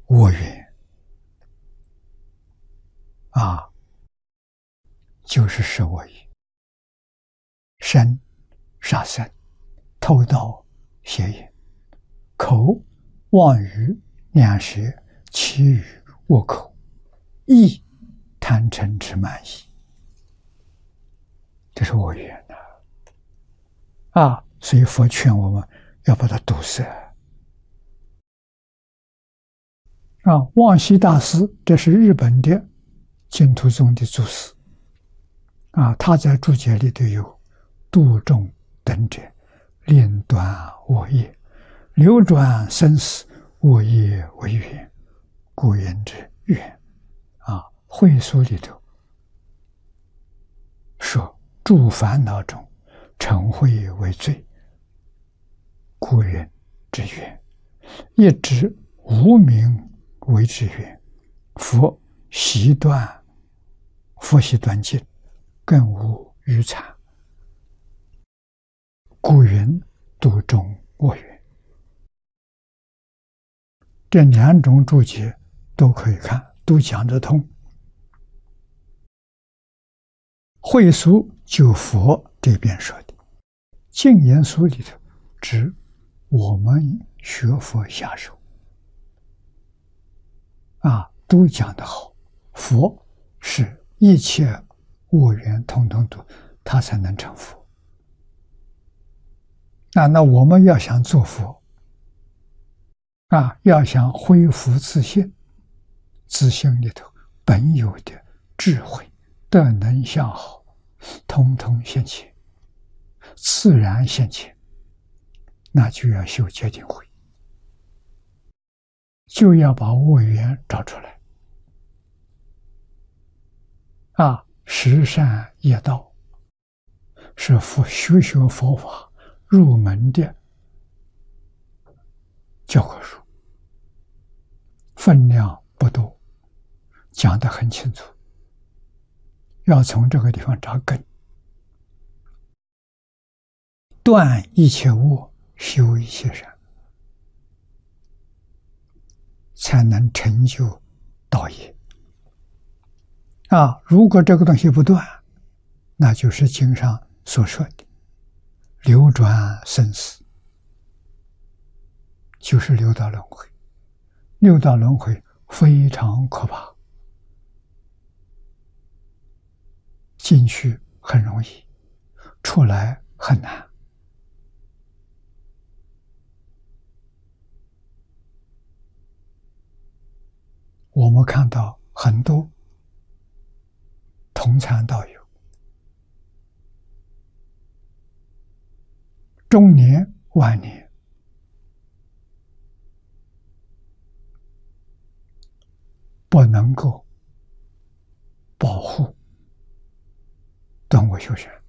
我缘啊，就是是我缘，身杀生，偷盗邪淫，口妄语两舌，绮语恶口，意贪嗔痴慢疑，这是我缘啊！所以佛劝我们要把它堵塞啊！望西大师，这是日本的净土宗的祖师啊，他在注解里头有度众等者，令断我业，流转生死，我业为缘，故言之缘啊。会疏里头说，诸烦恼中，嗔恚为最，故人之缘，一指无明为之缘。佛习断尽，更无余残，故云度众我缘。这两种注解都可以看，都讲得通。会疏就佛这边说的，净言书里头指我们学佛下手啊，都讲得好。佛是一切我缘通通度，他才能成佛啊。那我们要想做佛啊，要想恢复自信，自信里头本有的智慧、德能相好，通通现前，自然现前，那就要修戒定慧，就要把我缘找出来啊！十善业道是学佛法入门的教科书，分量不多，讲得很清楚，要从这个地方扎根，断一切恶，修一切善，才能成就道业啊！如果这个东西不断，那就是经上所说的流转生死，就是六道轮回。六道轮回非常可怕，进去很容易，出来很难。我们看到很多同参道友，中年晚年不能够保护断我修善